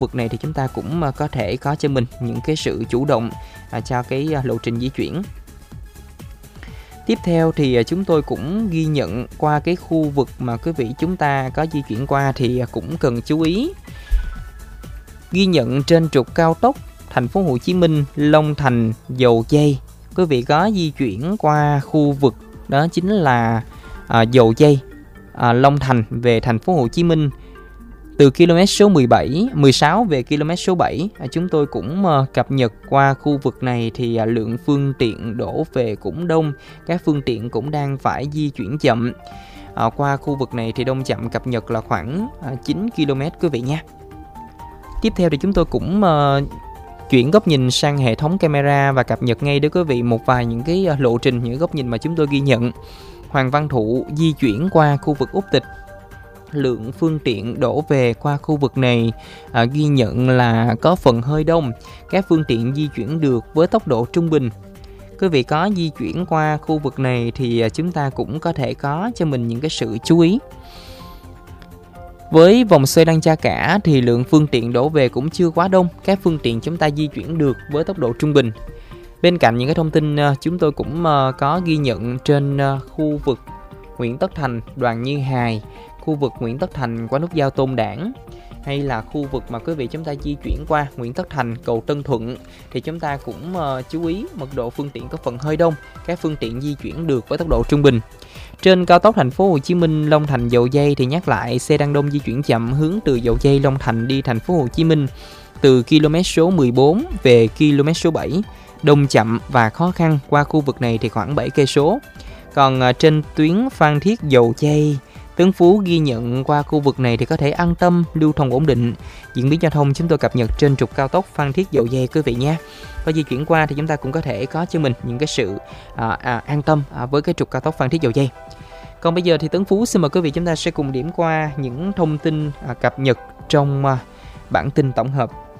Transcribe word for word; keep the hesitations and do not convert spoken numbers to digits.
vực này thì chúng ta cũng có thể có cho mình những cái sự chủ động à, cho cái lộ trình di chuyển. Tiếp theo thì chúng tôi cũng ghi nhận qua cái khu vực mà quý vị chúng ta có di chuyển qua thì cũng cần chú ý. Ghi nhận trên trục cao tốc Thành phố Hồ Chí Minh, Long Thành, Dầu Giây, quý vị có di chuyển qua khu vực đó chính là à, Dầu Giây, à, Long Thành về Thành phố Hồ Chí Minh. Từ km số mười bảy, mười sáu về km số bảy, à, chúng tôi cũng à, cập nhật qua khu vực này thì à, lượng phương tiện đổ về cũng đông, các phương tiện cũng đang phải di chuyển chậm. À, qua khu vực này thì đông chậm cập nhật là khoảng à, chín ki lô mét quý vị nha. Tiếp theo thì chúng tôi cũng uh, chuyển góc nhìn sang hệ thống camera và cập nhật ngay đến quý vị một vài những cái lộ trình, những góc nhìn mà chúng tôi ghi nhận. Hoàng Văn Thụ di chuyển qua khu vực Úc Tịch, lượng phương tiện đổ về qua khu vực này à, ghi nhận là có phần hơi đông, các phương tiện di chuyển được với tốc độ trung bình. Quý vị có di chuyển qua khu vực này thì chúng ta cũng có thể có cho mình những cái sự chú ý. Với vòng xoay Đăng Cha Cả thì lượng phương tiện đổ về cũng chưa quá đông, các phương tiện chúng ta di chuyển được với tốc độ trung bình. Bên cạnh những cái thông tin chúng tôi cũng có ghi nhận trên khu vực Nguyễn Tất Thành, Đoàn Như Hài, khu vực Nguyễn Tất Thành qua nút giao Tôn Đản, hay là khu vực mà quý vị chúng ta di chuyển qua Nguyễn Tất Thành, cầu Tân Thuận thì chúng ta cũng uh, chú ý mật độ phương tiện có phần hơi đông, các phương tiện di chuyển được với tốc độ trung bình. Trên cao tốc Thành phố Hồ Chí Minh, Long Thành, Dầu Giây thì nhắc lại xe đang đông di chuyển chậm hướng từ Dầu Giây, Long Thành đi Thành phố Hồ Chí Minh từ km số mười bốn về km số bảy, đông chậm và khó khăn. Qua khu vực này thì khoảng bảy cây số. Còn uh, trên tuyến Phan Thiết, Dầu Giây, Tuấn Phú ghi nhận qua khu vực này thì có thể an tâm lưu thông ổn định. Diễn biến giao thông chúng tôi cập nhật trên trục cao tốc Phan Thiết, Dầu Giây quý vị nhé. Có di chuyển qua thì chúng ta cũng có thể có cho mình những cái sự à, à, an tâm à, với cái trục cao tốc Phan Thiết, Dầu Giây. Còn bây giờ thì Tuấn Phú xin mời quý vị chúng ta sẽ cùng điểm qua những thông tin à, cập nhật trong à, bản tin tổng hợp.